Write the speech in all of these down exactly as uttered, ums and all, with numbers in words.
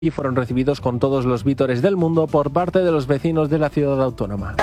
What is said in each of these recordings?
y fueron recibidos con todos los vítores del mundo por parte de los vecinos de la ciudad autónoma.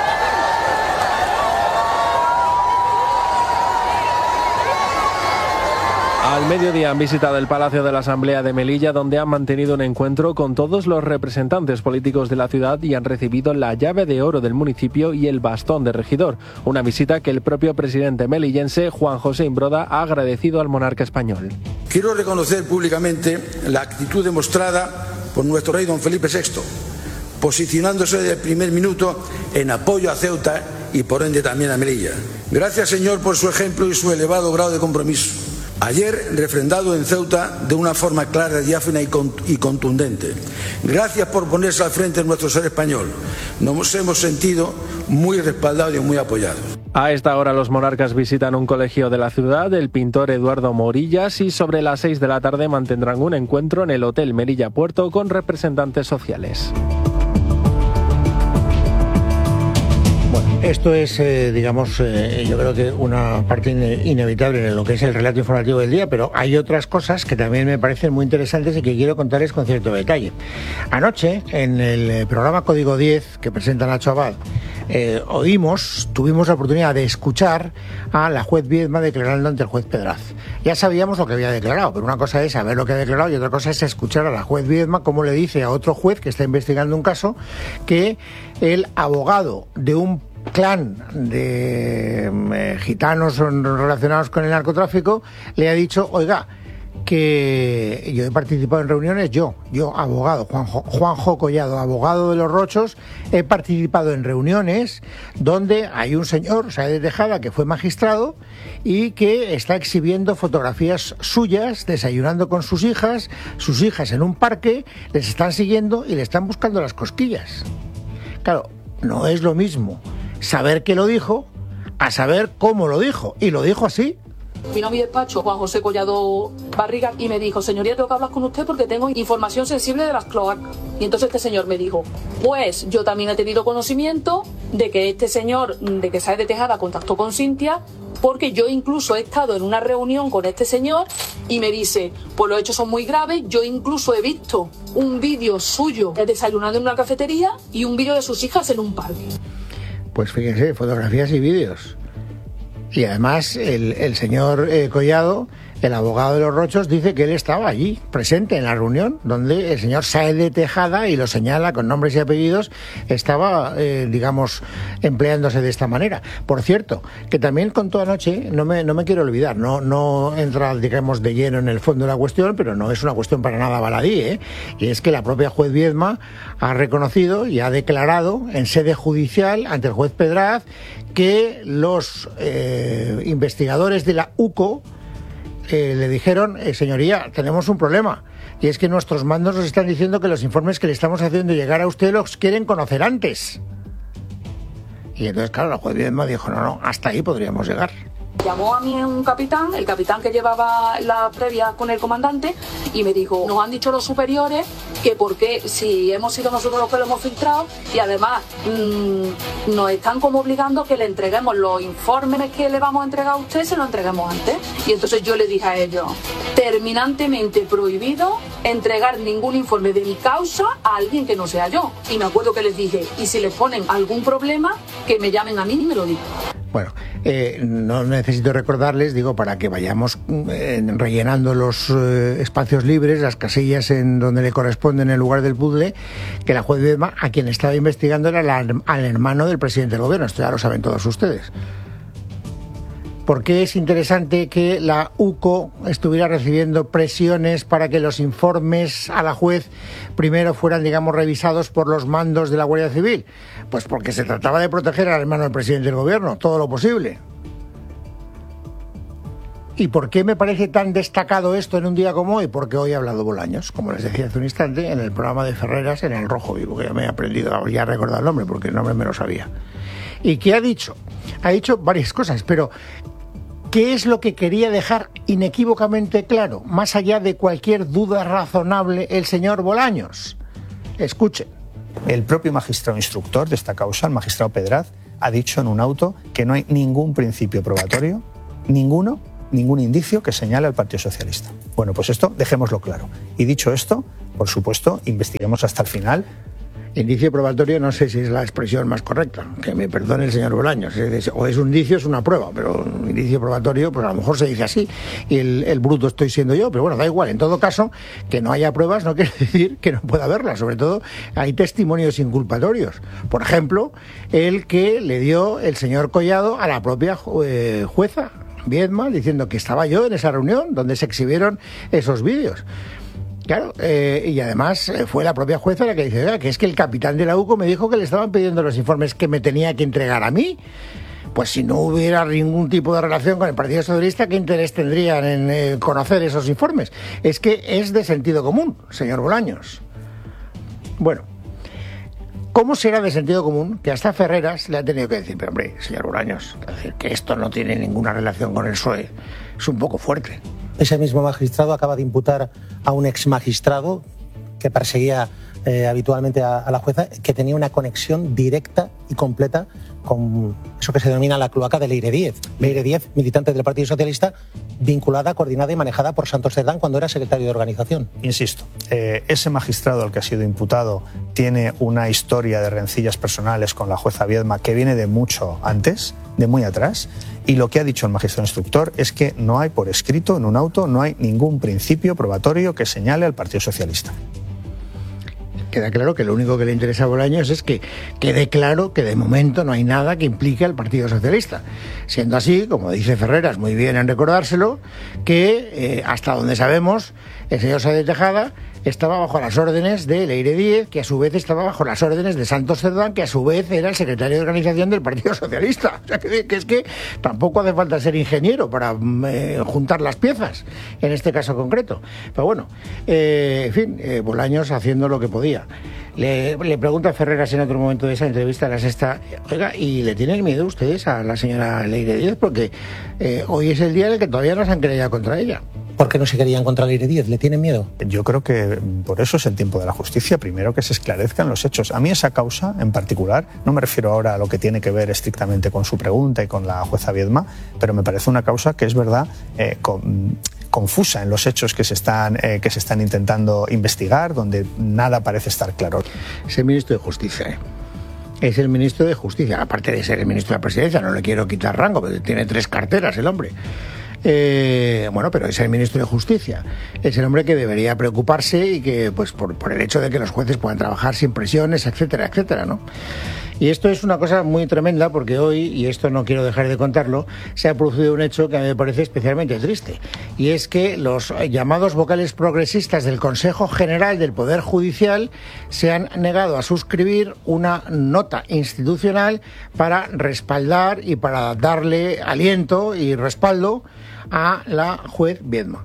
Al mediodía han visitado el Palacio de la Asamblea de Melilla, donde han mantenido un encuentro con todos los representantes políticos de la ciudad y han recibido la llave de oro del municipio y el bastón de regidor, una visita que el propio presidente melillense, Juan José Imbroda, ha agradecido al monarca español. Quiero reconocer públicamente la actitud demostrada por nuestro rey don Felipe sexto, posicionándose desde el primer minuto en apoyo a Ceuta y por ende también a Melilla. Gracias, señor, por su ejemplo y su elevado grado de compromiso. Ayer refrendado en Ceuta de una forma clara, diáfana y contundente. Gracias por ponerse al frente de nuestro ser español. Nos hemos sentido muy respaldados y muy apoyados. A esta hora los monarcas visitan un colegio de la ciudad, el pintor Eduardo Morillas, y sobre las seis de la tarde mantendrán un encuentro en el Hotel Melilla Puerto con representantes sociales. Esto es, eh, digamos, eh, yo creo que una parte ine- inevitable en lo que es el relato informativo del día, pero hay otras cosas que también me parecen muy interesantes y que quiero contarles con cierto detalle. Anoche, en el programa Código diez, que presenta Nacho Abad, eh, oímos, tuvimos la oportunidad de escuchar a la juez Viedma declarando ante el juez Pedraz. Ya sabíamos lo que había declarado, pero una cosa es saber lo que ha declarado y otra cosa es escuchar a la juez Viedma cómo le dice a otro juez que está investigando un caso que el abogado de un clan de eh, gitanos relacionados con el narcotráfico le ha dicho, oiga, que yo he participado en reuniones, yo, yo abogado, Juanjo, Juanjo Collado, abogado de los Rochos, he participado en reuniones donde hay un señor, Saez de Tejada, que fue magistrado y que está exhibiendo fotografías suyas, desayunando con sus hijas, sus hijas en un parque, les están siguiendo y le están buscando las cosquillas. Claro, no es lo mismo saber que lo dijo a saber cómo lo dijo, y lo dijo así. Vino a mi despacho Juan José Collado Barriga y me dijo, señoría, tengo que hablar con usted porque tengo información sensible de las cloacas. Y entonces este señor me dijo, pues yo también he tenido conocimiento de que este señor, de que Saez de Tejada, contactó con Cintia, porque yo incluso he estado en una reunión con este señor y me dice, pues los hechos son muy graves, yo incluso he visto un vídeo suyo desayunando en una cafetería y un vídeo de sus hijas en un parque. Pues fíjense, fotografías y vídeos. Y además el, el señor eh, Collado, el abogado de los Rochos, dice que él estaba allí, presente en la reunión, donde el señor Saez de Tejada, y lo señala con nombres y apellidos, estaba, eh, digamos, empleándose de esta manera. Por cierto, que también contó anoche, no me, no me quiero olvidar, no, no entra, digamos, de lleno en el fondo de la cuestión, pero no es una cuestión para nada baladí, ¿eh? Y es que la propia juez Viedma ha reconocido y ha declarado en sede judicial ante el juez Pedraz que los eh, investigadores de la U C O eh, le dijeron, eh, señoría, tenemos un problema, y es que nuestros mandos nos están diciendo que los informes que le estamos haciendo llegar a usted los quieren conocer antes. Y entonces, claro, la juez Viedma dijo, no, no, hasta ahí podríamos llegar. Llamó a mí un capitán, el capitán que llevaba la previa con el comandante, y me dijo, nos han dicho los superiores que por qué, si hemos sido nosotros los que lo hemos filtrado, y además mmm, nos están como obligando que le entreguemos los informes que le vamos a entregar a usted, se los entreguemos antes. Y entonces yo le dije a ellos, terminantemente prohibido entregar ningún informe de mi causa a alguien que no sea yo. Y me acuerdo que les dije, y si les ponen algún problema, que me llamen a mí y me lo digan. Bueno, eh, no necesito recordarles, digo, para que vayamos eh, rellenando los eh, espacios libres, las casillas en donde le corresponden en lugar del puzzle, que la juez Viedma, a quien estaba investigando, era la, al hermano del presidente del gobierno. Esto ya lo saben todos ustedes. ¿Por qué es interesante que la U C O estuviera recibiendo presiones para que los informes a la juez primero fueran, digamos, revisados por los mandos de la Guardia Civil? Pues porque se trataba de proteger al hermano del presidente del gobierno, todo lo posible. ¿Y por qué me parece tan destacado esto en un día como hoy? Porque hoy ha hablado Bolaños, como les decía hace un instante, en el programa de Ferreras en El Rojo Vivo, que ya me he aprendido, ya he recordado el nombre, porque el nombre me lo sabía. ¿Y qué ha dicho? Ha dicho varias cosas, pero ¿qué es lo que quería dejar inequívocamente claro, más allá de cualquier duda razonable, el señor Bolaños? Escuchen. El propio magistrado instructor de esta causa, el magistrado Pedraz, ha dicho en un auto que no hay ningún principio probatorio, ninguno, ningún indicio que señale al Partido Socialista. Bueno, pues esto dejémoslo claro. Y dicho esto, por supuesto, investiguemos hasta el final. Indicio probatorio no sé si es la expresión más correcta, que me perdone el señor Bolaños, o es un indicio, es una prueba, pero un indicio probatorio, pues a lo mejor se dice así, y el, el bruto estoy siendo yo, pero bueno, da igual. En todo caso, que no haya pruebas no quiere decir que no pueda haberlas, sobre todo hay testimonios inculpatorios. Por ejemplo, el que le dio el señor Collado a la propia eh, jueza Viedma, diciendo que estaba yo en esa reunión donde se exhibieron esos vídeos. Claro, eh, y además eh, fue la propia jueza la que dice, oiga, que es que el capitán de la U C O me dijo que le estaban pidiendo los informes que me tenía que entregar a mí. Pues si no hubiera ningún tipo de relación con el Partido Socialista, ¿qué interés tendrían en eh, conocer esos informes? Es que es de sentido común, señor Bolaños. Bueno, ¿cómo será de sentido común que hasta Ferreras le ha tenido que decir, pero hombre, señor Bolaños, decir que esto no tiene ninguna relación con el P S O E? Es un poco fuerte. Ese mismo magistrado acaba de imputar a un ex magistrado que perseguía eh, habitualmente a, a la jueza, que tenía una conexión directa y completa con eso que se denomina la cloaca de Leire Díez. Leire Díez, militante del Partido Socialista, vinculada, coordinada y manejada por Santos Cerdán cuando era secretario de organización. Insisto, eh, ese magistrado al que ha sido imputado tiene una historia de rencillas personales con la jueza Viedma que viene de mucho antes, de muy atrás, y lo que ha dicho el magistrado instructor es que no hay por escrito en un auto, no hay ningún principio probatorio que señale al Partido Socialista. Queda claro que lo único que le interesa a Bolaños es que quede claro que de momento no hay nada que implique al Partido Socialista. Siendo así, como dice Ferreras, muy bien en recordárselo, que eh, hasta donde sabemos, el señor Sáenz de Tejada estaba bajo las órdenes de Leire Díez, que a su vez estaba bajo las órdenes de Santos Cerdán, que a su vez era el secretario de organización del Partido Socialista. O sea, que, que es que tampoco hace falta ser ingeniero para eh, juntar las piezas, en este caso concreto. Pero bueno, eh, en fin, eh, Bolaños haciendo lo que podía. Le, le pregunta a Ferreras en otro momento de esa entrevista a la Sexta, oiga, ¿y le tienen miedo ustedes a la señora Leire Díez? Porque eh, hoy es el día en el que todavía no se han querellado contra ella. ¿Por qué no se querían contra Leire Díez? ¿Le tienen miedo? Yo creo que por eso es el tiempo de la justicia. Primero que se esclarezcan los hechos. A mí esa causa en particular, no me refiero ahora a lo que tiene que ver estrictamente con su pregunta y con la jueza Viedma, pero me parece una causa que es verdad eh, con, confusa en los hechos que se están eh, que se están intentando investigar, donde nada parece estar claro. Es el ministro de Justicia, ¿eh? Es el ministro de Justicia, aparte de ser el ministro de la Presidencia, no le quiero quitar rango, pero tiene tres carteras el hombre. Eh, bueno, pero es el ministro de Justicia, es el hombre que debería preocuparse y que, pues, por, por el hecho de que los jueces puedan trabajar sin presiones, etcétera, etcétera, ¿no? Y esto es una cosa muy tremenda porque hoy, y esto no quiero dejar de contarlo, se ha producido un hecho que a mí me parece especialmente triste, y es que los llamados vocales progresistas del Consejo General del Poder Judicial se han negado a suscribir una nota institucional para respaldar y para darle aliento y respaldo a la juez Viedma,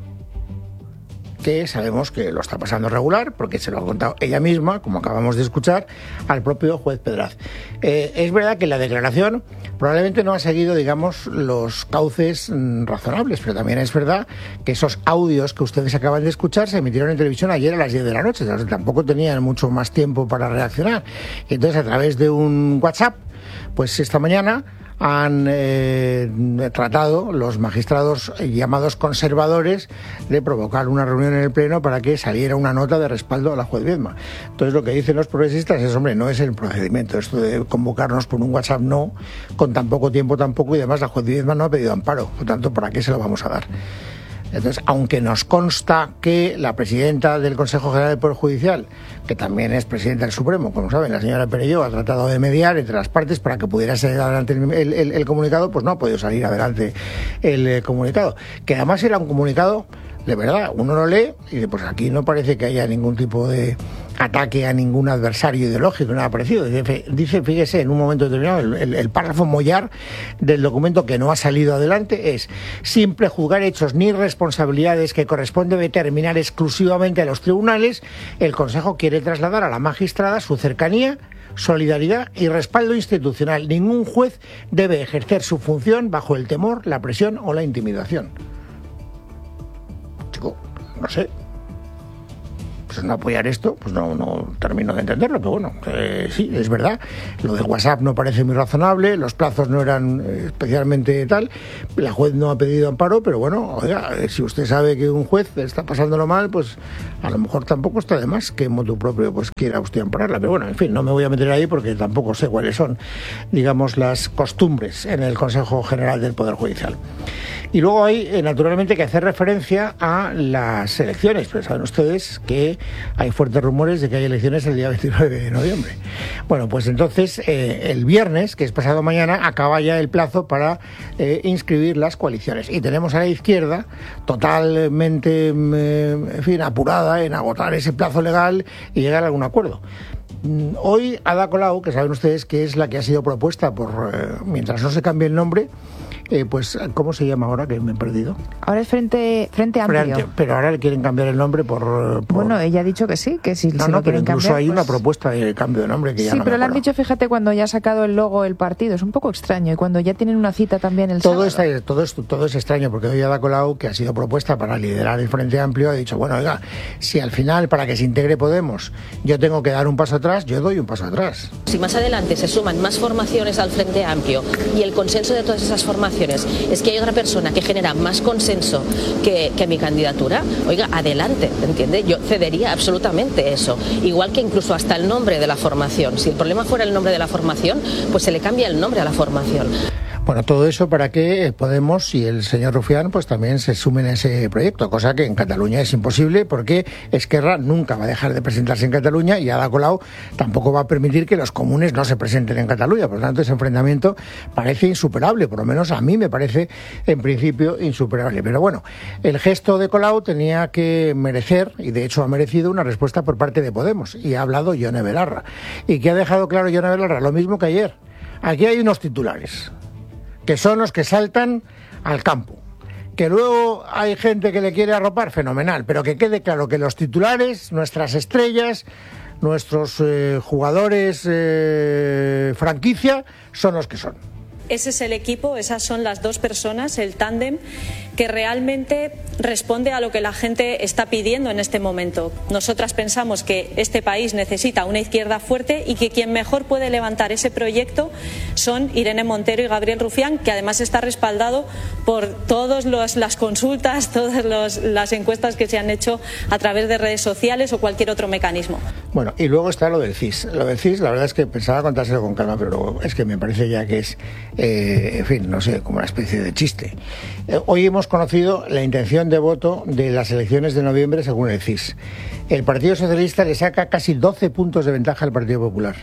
que sabemos que lo está pasando regular, porque se lo ha contado ella misma, como acabamos de escuchar, al propio juez Pedraz. Eh, es verdad que la declaración probablemente no ha seguido, digamos, los cauces mm, razonables, pero también es verdad que esos audios que ustedes acaban de escuchar se emitieron en televisión ayer a las diez de la noche, entonces tampoco tenían mucho más tiempo para reaccionar. Y entonces, a través de un WhatsApp, pues esta mañana han eh, tratado los magistrados llamados conservadores de provocar una reunión en el Pleno para que saliera una nota de respaldo a la juez Viedma. Entonces lo que dicen los progresistas es, hombre, no es el procedimiento, esto de convocarnos por un WhatsApp no, con tan poco tiempo tampoco, y además la juez Viedma no ha pedido amparo, por tanto, ¿para qué se lo vamos a dar? Entonces, aunque nos consta que la presidenta del Consejo General del Poder Judicial, que también es presidenta del Supremo, como saben, la señora Perelló, ha tratado de mediar entre las partes para que pudiera salir adelante el, el, el, el comunicado, pues no ha podido salir adelante el, el comunicado. Que además era un comunicado, de verdad, uno lo lee y dice, pues aquí no parece que haya ningún tipo de ataque a ningún adversario ideológico, nada parecido. Dice, dice fíjese, en un momento determinado, el, el, el párrafo mollar del documento que no ha salido adelante es: sin prejuzgar hechos ni responsabilidades que corresponde determinar exclusivamente a los tribunales, el Consejo quiere trasladar a la magistrada su cercanía, solidaridad y respaldo institucional. Ningún juez debe ejercer su función bajo el temor, la presión o la intimidación. Chico, no sé. pues no apoyar esto, pues no, no termino de entenderlo, pero bueno, eh, sí, es verdad. Lo de WhatsApp no parece muy razonable, los plazos no eran eh, especialmente tal, la juez no ha pedido amparo, pero bueno, oiga, eh, si usted sabe que un juez está pasándolo mal, pues a lo mejor tampoco está de más que en motu propio pues quiera usted ampararla, pero bueno, en fin, no me voy a meter ahí porque tampoco sé cuáles son, digamos, las costumbres en el Consejo General del Poder Judicial. Y luego hay, eh, naturalmente, que hacer referencia a las elecciones. Pero saben ustedes que hay fuertes rumores de que hay elecciones el día veintinueve de noviembre. Bueno, pues entonces, eh, el viernes, que es pasado mañana, acaba ya el plazo para eh, inscribir las coaliciones. Y tenemos a la izquierda totalmente, eh, en fin, apurada en agotar ese plazo legal y llegar a algún acuerdo. Hoy Ada Colau, que saben ustedes que es la que ha sido propuesta por, eh, mientras no se cambie el nombre, eh, pues, ¿cómo se llama ahora? Que me he perdido. Ahora es Frente, Frente Amplio. Frente, pero ahora le quieren cambiar el nombre por... por... Bueno, ella ha dicho que sí, que si no, se no, lo pero quieren incluso cambiar, hay pues... una propuesta de cambio de nombre que ya sí, no pero me le han acuerdo. dicho, fíjate, cuando ya ha sacado el logo el partido, es un poco extraño, y cuando ya tienen una cita también el todo sábado. Está, todo, es, todo es extraño, porque hoy Ada Colau, que ha sido propuesta para liderar el Frente Amplio, ha dicho, bueno, oiga, si al final, para que se integre Podemos, yo tengo que dar un paso atrás, yo doy un paso atrás. Si más adelante se suman más formaciones al Frente Amplio y el consenso de todas esas formaciones es que hay otra persona que genera más consenso que, que mi candidatura, oiga, adelante, ¿entiende? Yo cedería absolutamente eso. Igual que incluso hasta el nombre de la formación. Si el problema fuera el nombre de la formación, pues se le cambia el nombre a la formación. Bueno, todo eso para que Podemos y el señor Rufián pues también se sumen a ese proyecto, cosa que en Cataluña es imposible porque Esquerra nunca va a dejar de presentarse en Cataluña y Ada Colau tampoco va a permitir que los comunes no se presenten en Cataluña. Por lo tanto, ese enfrentamiento parece insuperable, por lo menos a mí me parece en principio insuperable. Pero bueno, el gesto de Colau tenía que merecer, y de hecho ha merecido, una respuesta por parte de Podemos. Y ha hablado Ione Belarra. ¿Y qué ha dejado claro Ione Belarra? Lo mismo que ayer. Aquí hay unos titulares que son los que saltan al campo. Que luego hay gente que le quiere arropar, fenomenal, pero que quede claro que los titulares, nuestras estrellas, nuestros eh, jugadores eh, franquicia, son los que son. Ese es el equipo, esas son las dos personas, el tándem, que realmente responde a lo que la gente está pidiendo en este momento. Nosotras pensamos que este país necesita una izquierda fuerte y que quien mejor puede levantar ese proyecto son Irene Montero y Gabriel Rufián, que además está respaldado por todas las consultas, todas los, las encuestas que se han hecho a través de redes sociales o cualquier otro mecanismo. Bueno, y luego está lo del C I S. Lo del C I S, la verdad es que pensaba contárselo con calma, pero luego es que me parece ya que es, eh, en fin, no sé, como una especie de chiste. Eh, hoy hemos conocido la intención de voto de las elecciones de noviembre según el C I S. El Partido Socialista le saca casi doce puntos de ventaja al Partido Popular.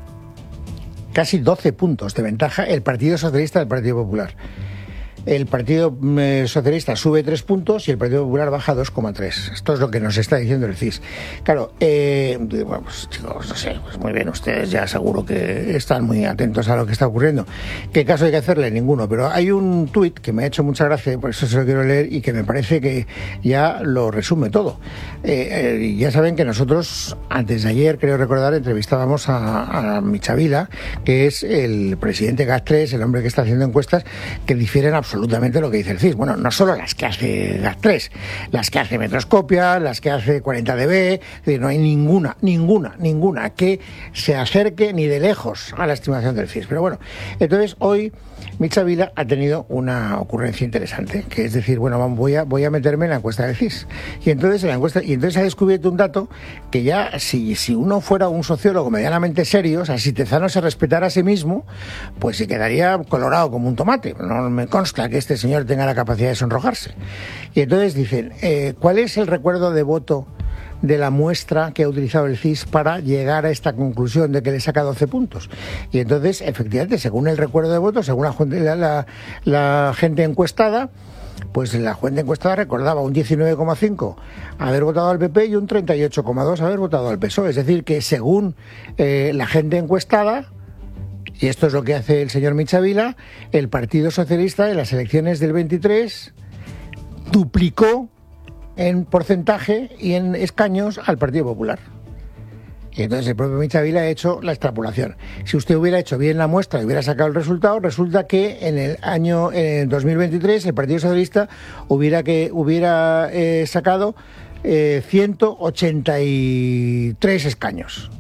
Casi doce puntos de ventaja el Partido Socialista del Partido Popular. El Partido Socialista sube tres puntos y el Partido Popular baja dos coma tres. Esto es lo que nos está diciendo el C I S. Claro, eh, bueno, pues chicos, no sé, pues muy bien, ustedes ya seguro que están muy atentos a lo que está ocurriendo. ¿Qué caso hay que hacerle? Ninguno. Pero hay un tuit que me ha hecho mucha gracia, por eso se lo quiero leer, y que me parece que ya lo resume todo. Eh, eh, ya saben que nosotros, antes de ayer, creo recordar, entrevistábamos a, a Michavila, que es el presidente GAT tres, el hombre que está haciendo encuestas que difieren absolutamente absolutamente lo que dice el C I S. Bueno, no solo las que hace GAT tres, las que hace Metroscopia, las que hace cuarenta D B, es decir, no hay ninguna, ninguna, ninguna que se acerque ni de lejos a la estimación del C I S. Pero bueno, entonces hoy Michavila ha tenido una ocurrencia interesante, que es decir, bueno, voy a, voy a meterme en la encuesta del C I S. Y entonces, en la encuesta, y entonces ha descubierto un dato que ya, si, si uno fuera un sociólogo medianamente serio, o sea, si Tezano se respetara a sí mismo, pues se quedaría colorado como un tomate. No me consta que este señor tenga la capacidad de sonrojarse. Y entonces dicen, eh, ¿cuál es el recuerdo de voto de la muestra que ha utilizado el C I S para llegar a esta conclusión de que le saca doce puntos? Y entonces, efectivamente, según el recuerdo de voto, según la, la, la gente encuestada, pues la gente encuestada recordaba un diecinueve coma cinco haber votado al P P y un treinta y ocho coma dos haber votado al P S O E. Es decir, que según eh, la gente encuestada, y esto es lo que hace el señor Michavila, el Partido Socialista en las elecciones del veintitrés duplicó en porcentaje y en escaños al Partido Popular. Y entonces el propio Michavila ha hecho la extrapolación. Si usted hubiera hecho bien la muestra y hubiera sacado el resultado, resulta que en el año en el dos mil veintitrés el Partido Socialista hubiera, que, hubiera eh, sacado eh, ciento ochenta y tres escaños.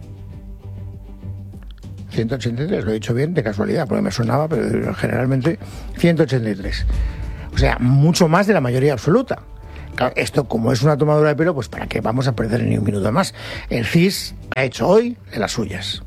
ciento ochenta y tres, lo he dicho bien de casualidad, porque me sonaba, pero generalmente ciento ochenta y tres. O sea, mucho más de la mayoría absoluta. Claro, esto, como es una tomadura de pelo, pues ¿para qué vamos a perder ni un minuto más? El C I S ha hecho hoy de las suyas.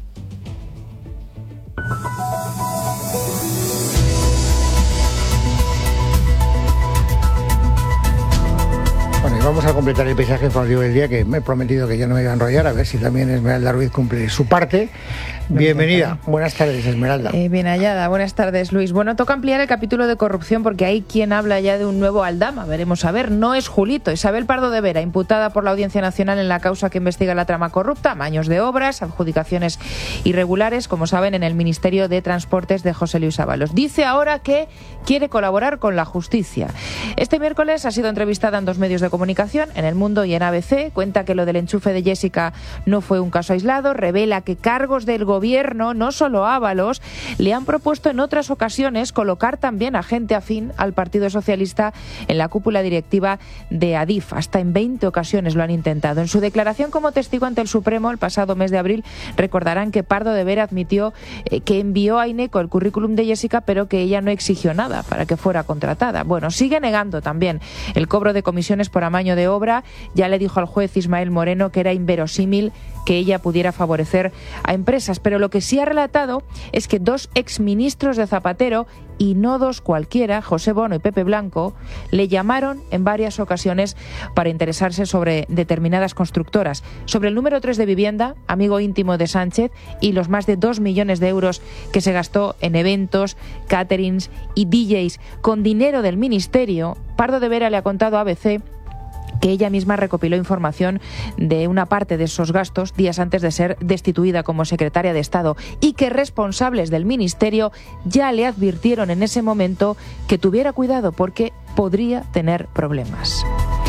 Bueno, y vamos a completar el paisaje informativo del día, que me he prometido que ya no me iba a enrollar, a ver si también Esmeralda Ruiz cumple su parte. Bienvenida. Buenas tardes, Esmeralda. Eh, bien hallada. Buenas tardes, Luis. Bueno, toca ampliar el capítulo de corrupción porque hay quien habla ya de un nuevo Aldama. Veremos a ver. No es Julito. Isabel Pardo de Vera, imputada por la Audiencia Nacional en la causa que investiga la trama corrupta, amaños de obras, adjudicaciones irregulares, como saben, en el Ministerio de Transportes de José Luis Ábalos. Dice ahora que quiere colaborar con la justicia. Este miércoles ha sido entrevistada en dos medios de comunicación, en El Mundo y en A B C. Cuenta que lo del enchufe de Jessica no fue un caso aislado. Revela que cargos del gobierno Gobierno, no solo Ábalos, le han propuesto en otras ocasiones colocar también a gente afín al Partido Socialista en la cúpula directiva de Adif. Hasta en veinte ocasiones lo han intentado. En su declaración como testigo ante el Supremo el pasado mes de abril, recordarán que Pardo de Vera admitió eh, que envió a INECO el currículum de Jessica, pero que ella no exigió nada para que fuera contratada. Bueno, sigue negando también el cobro de comisiones por amaño de obra. Ya le dijo al juez Ismael Moreno que era inverosímil que ella pudiera favorecer a empresas. Pero lo que sí ha relatado es que dos exministros de Zapatero, y no dos cualquiera, José Bono y Pepe Blanco, le llamaron en varias ocasiones para interesarse sobre determinadas constructoras, sobre el número tres de vivienda, amigo íntimo de Sánchez, y los más de dos millones de euros que se gastó en eventos, caterings y D Js con dinero del Ministerio. Pardo de Vera le ha contado a A B C que ella misma recopiló información de una parte de esos gastos días antes de ser destituida como secretaria de Estado y que responsables del Ministerio ya le advirtieron en ese momento que tuviera cuidado porque podría tener problemas.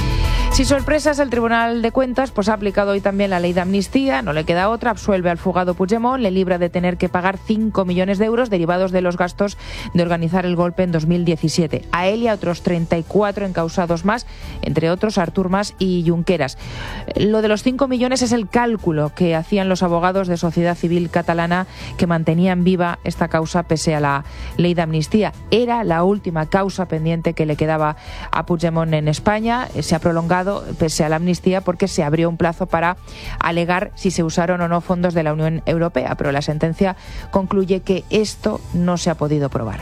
Sin sorpresas, el Tribunal de Cuentas pues, ha aplicado hoy también la ley de amnistía, no le queda otra, absuelve al fugado Puigdemont, le libra de tener que pagar cinco millones de euros derivados de los gastos de organizar el golpe en dos mil diecisiete. A él y a otros treinta y cuatro encausados más, entre otros Artur Mas y Junqueras. Lo de los cinco millones es el cálculo que hacían los abogados de Sociedad Civil Catalana que mantenían viva esta causa pese a la ley de amnistía. Era la última causa pendiente que le quedaba a Puigdemont en España. Se ha prolongado pese a la amnistía porque se abrió un plazo para alegar si se usaron o no fondos de la Unión Europea, pero la sentencia concluye que esto no se ha podido probar.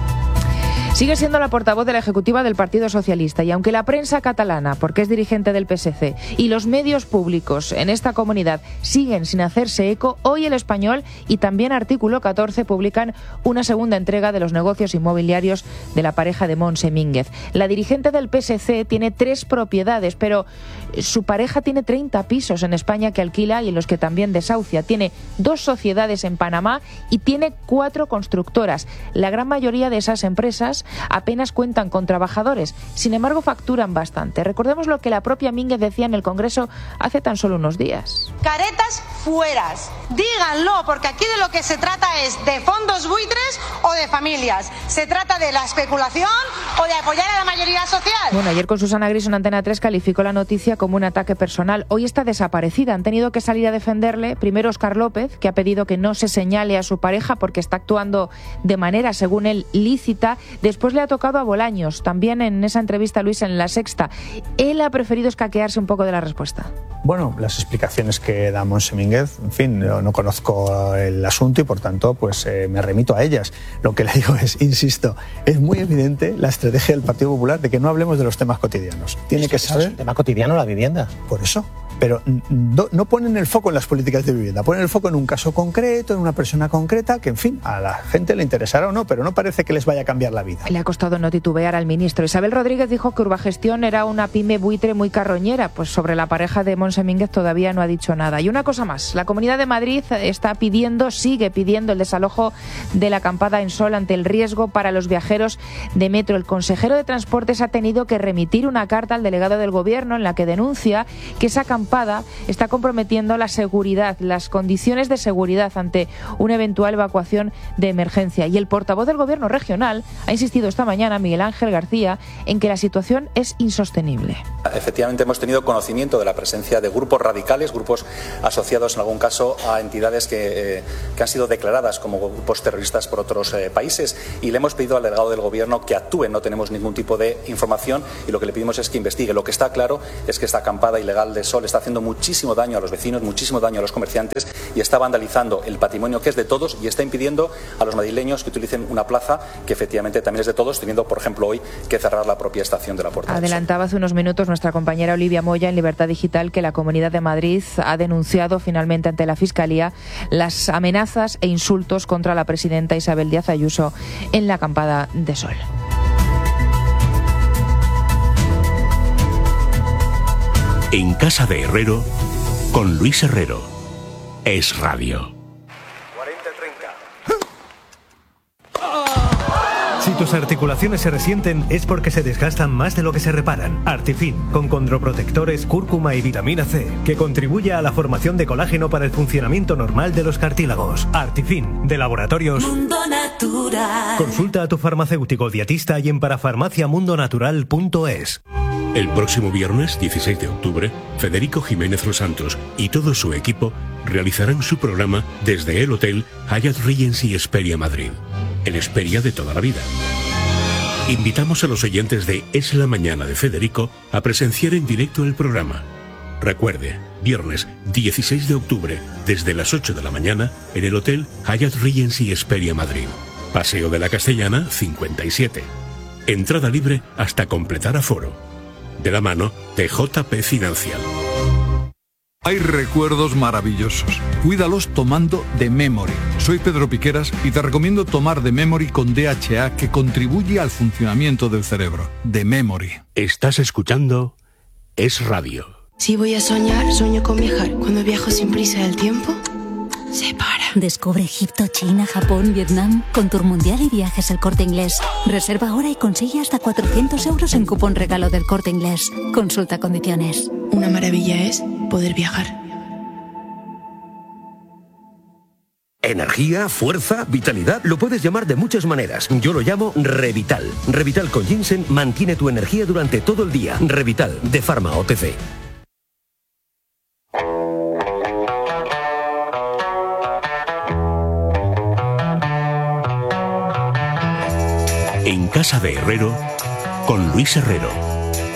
Sigue siendo la portavoz de la ejecutiva del Partido Socialista y aunque la prensa catalana, porque es dirigente del P S C, y los medios públicos en esta comunidad siguen sin hacerse eco, hoy El Español y también Artículo catorce publican una segunda entrega de los negocios inmobiliarios de la pareja de Montse Mínguez. La dirigente del P S C tiene tres propiedades, pero su pareja tiene treinta pisos en España que alquila y en los que también desahucia. Tiene dos sociedades en Panamá y tiene cuatro constructoras. La gran mayoría de esas empresas apenas cuentan con trabajadores, sin embargo facturan bastante. Recordemos lo que la propia Mínguez decía en el Congreso hace tan solo unos días. Caretas fueras, díganlo, porque aquí de lo que se trata es de fondos buitres o de familias. Se trata de la especulación o de apoyar a la mayoría social. Bueno, ayer con Susana Gris en Antena tres calificó la noticia como un ataque personal. Hoy está desaparecida. Han tenido que salir a defenderle. Primero Óscar López, que ha pedido que no se señale a su pareja porque está actuando de manera, según él, lícita. Después le ha tocado a Bolaños, también en esa entrevista, Luis, en La Sexta. Él ha preferido escaquearse un poco de la respuesta. Bueno, las explicaciones que da Montse Mínguez, en fin, no, no conozco el asunto y por tanto pues eh, me remito a ellas. Lo que le digo es, insisto, es muy evidente la estrategia del Partido Popular de que no hablemos de los temas cotidianos. Tiene que saber... Es un tema cotidiano la vivienda. Por eso. Pero no, no ponen el foco en las políticas de vivienda, ponen el foco en un caso concreto, en una persona concreta, que en fin, a la gente le interesará o no, pero no parece que les vaya a cambiar la vida. Le ha costado no titubear al ministro. Isabel Rodríguez dijo que Urbagestión era una pyme buitre muy carroñera, pues sobre la pareja de Montse Mínguez todavía no ha dicho nada. Y una cosa más, la Comunidad de Madrid está pidiendo, sigue pidiendo el desalojo de la acampada en Sol ante el riesgo para los viajeros de metro. El consejero de Transportes ha tenido que remitir una carta al delegado del Gobierno en la que denuncia que esa acampada Espada está comprometiendo la seguridad, las condiciones de seguridad ante una eventual evacuación de emergencia. Y el portavoz del Gobierno regional ha insistido esta mañana, Miguel Ángel García, en que la situación es insostenible. Efectivamente, hemos tenido conocimiento de la presencia de grupos radicales, grupos asociados en algún caso a entidades que, eh, que han sido declaradas como grupos terroristas por otros eh, países, y le hemos pedido al delegado del Gobierno que actúe. No tenemos ningún tipo de información y lo que le pedimos es que investigue. Lo que está claro es que esta acampada ilegal de sol está haciendo muchísimo daño a los vecinos, muchísimo daño a los comerciantes, y está vandalizando el patrimonio que es de todos y está impidiendo a los madrileños que utilicen una plaza que efectivamente también es de todos, teniendo, por ejemplo, hoy que cerrar la propia estación de la Puerta del Sol. Adelantaba hace unos minutos nuestra compañera Olivia Moya en Libertad Digital que la Comunidad de Madrid ha denunciado finalmente ante la Fiscalía las amenazas e insultos contra la presidenta Isabel Díaz Ayuso en la acampada de sol. En Casa de Herrero, con Luis Herrero. Es Radio. Si tus articulaciones se resienten es porque se desgastan más de lo que se reparan. Artifin, con condroprotectores, cúrcuma y vitamina C, que contribuye a la formación de colágeno para el funcionamiento normal de los cartílagos. Artifin, de Laboratorios Mundo Natural. Consulta a tu farmacéutico dietista y en parafarmacia mundo natural punto es. El próximo viernes, dieciséis de octubre, Federico Jiménez Los Santos y todo su equipo realizarán su programa desde el Hotel Hyatt Regency Hesperia Madrid, el Hesperia de toda la vida. Invitamos a los oyentes de Es la Mañana de Federico a presenciar en directo el programa. Recuerde, viernes dieciséis de octubre, desde las ocho de la mañana, en el Hotel Hyatt Regency Hesperia Madrid. Paseo de la Castellana, cincuenta y siete. Entrada libre hasta completar aforo. De la mano de J P Financial. Hay recuerdos maravillosos. Cuídalos tomando The Memory. Soy Pedro Piqueras y te recomiendo tomar The Memory con D H A, que contribuye al funcionamiento del cerebro. The Memory. Estás escuchando Es Radio. Si voy a soñar, sueño con viajar. Cuando viajo sin prisa del tiempo se para. Descubre Egipto, China, Japón, Vietnam con Tour Mundial y Viajes El Corte Inglés. Reserva ahora y consigue hasta cuatrocientos euros en cupón regalo del Corte Inglés. Consulta condiciones. Una maravilla es poder viajar. Energía, fuerza, vitalidad, lo puedes llamar de muchas maneras. Yo lo llamo Revital. Revital con ginseng mantiene tu energía durante todo el día. Revital, de Pharma O T C. En Casa de Herrero, con Luis Herrero.